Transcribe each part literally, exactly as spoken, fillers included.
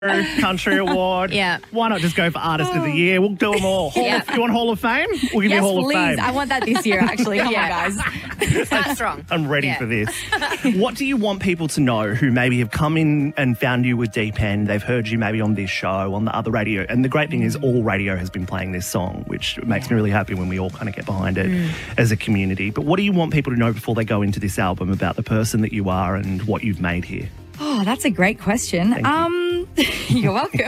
Country Award. Yeah. Why not just go for Artist of the Year? We'll do them all. Hall Yeah. of, you want Hall of Fame? We'll give Yes, you Hall please. of Fame. I want that this year, actually. Come Yeah. on, guys. Start strong. I'm ready Yeah. for this. What do you want people to know who maybe have come in and found you with Deep End? They've heard you maybe on this show, on the other radio. And the great thing is all radio has been playing this song, which makes me really happy when we all kind of get behind it Mm. as a community. But what do you want people to know before they go into this album about the person that you are and what you've made here? Oh, that's a great question. Thank you. Um, you're welcome.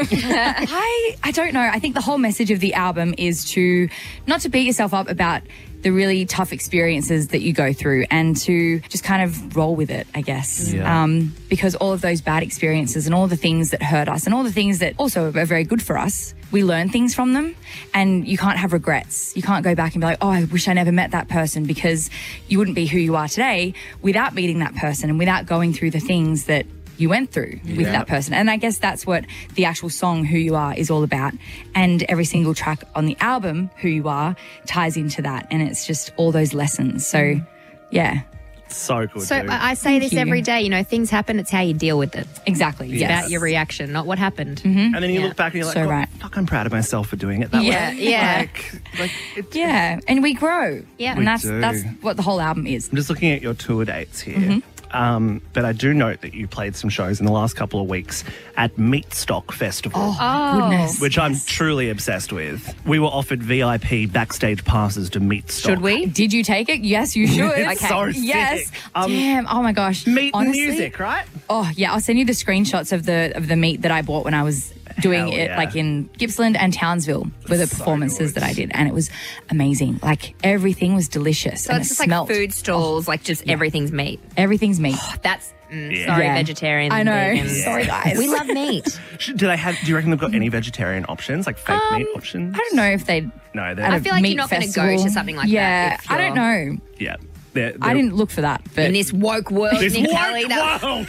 I I don't know. I think the whole message of the album is to not to beat yourself up about the really tough experiences that you go through and to just kind of roll with it, I guess. Yeah. Um, because all of those bad experiences and all the things that hurt us and all the things that also are very good for us, we learn things from them, and you can't have regrets. You can't go back and be like, oh, I wish I never met that person, because you wouldn't be who you are today without meeting that person and without going through the things that you went through with Yeah. that person. And I guess that's what the actual song Who You Are is all about. And every single track on the album, Who You Are, ties into that. And it's just all those lessons. So, yeah, So good, So dude. I I say this you. every day, you know, things happen, it's how you deal with it. exactly. It's Yes. about your reaction, not what happened. and then you Yeah. look back and you're like, So "God, right. fuck, I'm proud of myself for doing it that Yeah, way. yeah. Like, like it, Yeah. And we grow. Yeah. And We that's do. that's what the whole album is. I'm just looking at your tour dates here. Mm-hmm. Um, but I do note that you played some shows in the last couple of weeks at Meatstock Festival. Oh, Goodness. Which I'm truly obsessed with. We were offered V I P backstage passes to Meatstock. Should we? Did you take it? Yes, you should. It's so sick. Yes. Um, Damn. Oh my gosh. Meat and Honestly, music, right? Oh yeah, I'll send you the screenshots of the of the meat that I bought when I was doing Hell it, yeah. like in Gippsland and Townsville, were the So performances good. that I did, and it was amazing. Like everything was delicious, So and it's it just like smelled. food stalls, like just everything's meat. Everything's meat. That's, mm, Yeah. sorry, Yeah. vegetarians. I and know. vegans. Sorry, guys. We love meat. Should- Do they have? Do you reckon they've got any vegetarian options, like fake meat options? I don't know if they. No, they're at a I feel like you're meat not gonna go festival. to something like that yeah, if I don't know. yeah. They're, I they're- didn't look for that, but In this woke world, This Nick woke Kelly, that- world.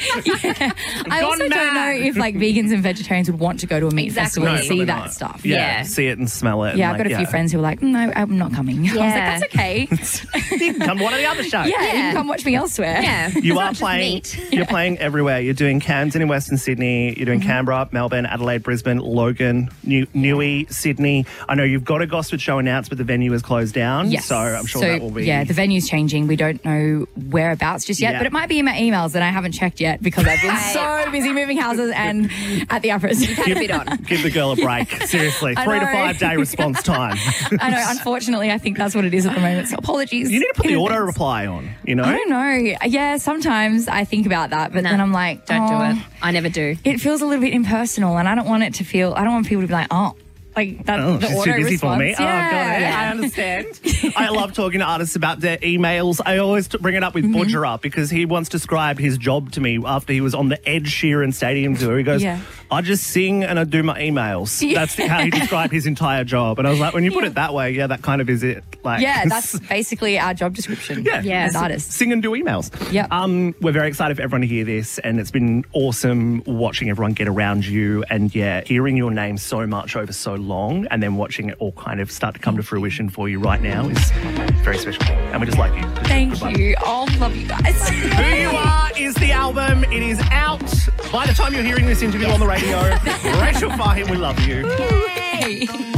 I also gone don't know mad. if like vegans and vegetarians would want to go to a meat Exactly. festival No, and see probably that not. stuff. Yeah, Yeah. see it and smell it. and Yeah, I've like, got a few yeah. friends who are like, no, I'm not coming. I was like, Yeah. that's okay. You can come to one of the other shows. Yeah, you Yeah. can come watch me elsewhere. Yeah. You It's are not just playing. meat. You're playing everywhere. You're doing Camden in Western Sydney. You're doing Mm-hmm. Canberra, Melbourne, Adelaide, Brisbane, Logan, New, Newey, Sydney. I know you've got a Gosford show announced, but the venue is closed down. Yes. So I'm sure So, that will be. Yeah, the venue's changing. We don't know whereabouts just yet, Yeah. but it might be in my emails that I haven't checked yet because I've been Hey. so busy moving houses and at the uppers. Had a bit on. Give the girl a break. Seriously, I three to know. five day response time. I know, unfortunately, I think that's what it is at the moment. So apologies. You need to put the in auto advance. reply on. You know. I don't know. Yeah, sometimes I think about that, but Nah, then I'm like, Don't oh, do it. I never do. It feels a little bit impersonal, and I don't want it to feel. I don't want people to be like, oh, like that. Oh, the she's auto too busy response. for me. Yeah. Oh, God, Yeah. I understand. I love talking to artists about their emails. I always t- bring it up with Mm-hmm. Budgerah because he once described his job to me after he was on the Ed Sheeran Stadium tour. He goes, Yeah. I just sing and I do my emails. Yeah. That's how he described his entire job. And I was like, when you put Yeah. it that way, yeah, that kind of is it. Like, Yeah, that's basically our job description. Yeah, Yeah. as artists. Sing and do emails. Yep. Um, we're very excited for everyone to hear this, and it's been awesome watching everyone get around you, and yeah, hearing your name so much over so long, and then watching it all kind of start to come to fruition for you right now is very special. And we just like you. Thank you. Oh, love you guys. Who You Are is the album. It is out. By the time you're hearing this interview on the radio, Rachel Fahim, we love you. Yay.